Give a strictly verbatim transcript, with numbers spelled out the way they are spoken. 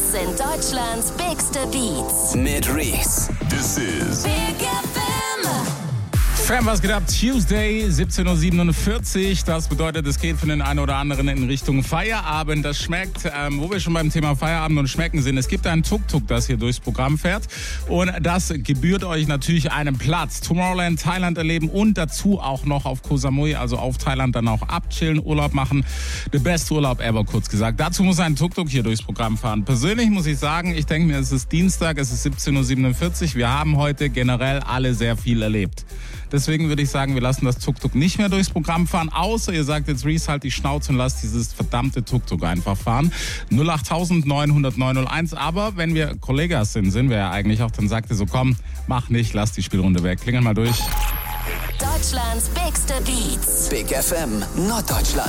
Das sind Deutschlands bigste Beats. Mit Reese. This is Big F M. Fam, was geht ab? Tuesday, siebzehn Uhr siebenundvierzig. Das bedeutet, es geht für den einen oder anderen in Richtung Feierabend. Das schmeckt, ähm, wo wir schon beim Thema Feierabend und Schmecken sind. Es gibt einen Tuk-Tuk, das hier durchs Programm fährt. Und das gebührt euch natürlich einen Platz. Tomorrowland, Thailand erleben und dazu auch noch auf Koh Samui, also auf Thailand, dann auch abchillen, Urlaub machen. The best Urlaub ever, kurz gesagt. Dazu muss ein Tuk-Tuk hier durchs Programm fahren. Persönlich muss ich sagen, ich denke mir, es ist Dienstag, es ist siebzehn Uhr siebenundvierzig. Wir haben heute generell alle sehr viel erlebt. Deswegen würde ich sagen, wir lassen das Tuk-Tuk nicht mehr durchs Programm fahren, außer ihr sagt jetzt, Reese, halt die Schnauze und lasst dieses verdammte Tuk-Tuk einfach fahren. null acht neun null null neun null eins. Aber wenn wir Kollegas sind, sind wir ja eigentlich auch, dann sagt ihr so, komm, mach nicht, lass die Spielrunde weg. Klingel mal durch. Deutschlands bigste Beats. Big F M Norddeutschland.